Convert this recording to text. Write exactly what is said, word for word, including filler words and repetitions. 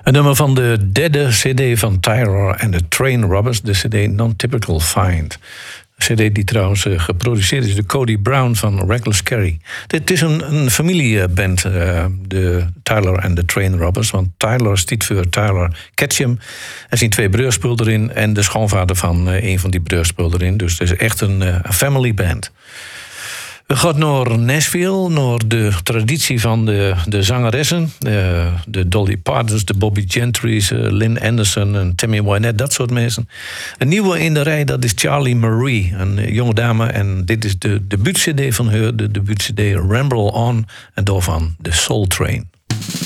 Een nummer van de derde cd van Tyler and the Train Robbers, de cd Non-Typical Find. Een cd die trouwens uh, geproduceerd is door Cody Brown van Reckless Carry. Dit is een, een familieband, uh, de Tyler and the Train Robbers. Want Tyler stiet voor Tyler Ketchum. Er zijn twee broerspul erin en de schoonvader van uh, een van die broerspul erin. Dus het is echt een uh, family band. We gaan naar Nashville, naar de traditie van de, de zangeressen. Uh, de Dolly Partons, de Bobby Gentrys, uh, Lynn Anderson en Tammy Wynette, dat soort mensen. Een nieuwe in de rij, dat is Charlie Marie, een uh, jonge dame. En dit is de debuut-cd van haar, de debuut-cd Ramble On. En daarvan de Soul Train.